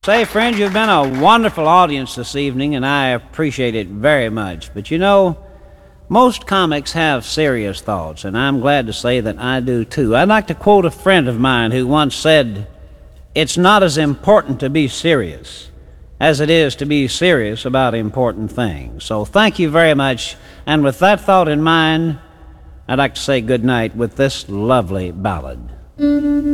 Say, friends, you've been a wonderful audience this evening, and I appreciate it very much. But you know, most comics have serious thoughts, and I'm glad to say that I do too. I'd like to quote a friend of mine who once said, "It's not as important to be serious as it is to be serious about important things." So thank you very much, and with that thought in mind, I'd like to say good night with this lovely ballad.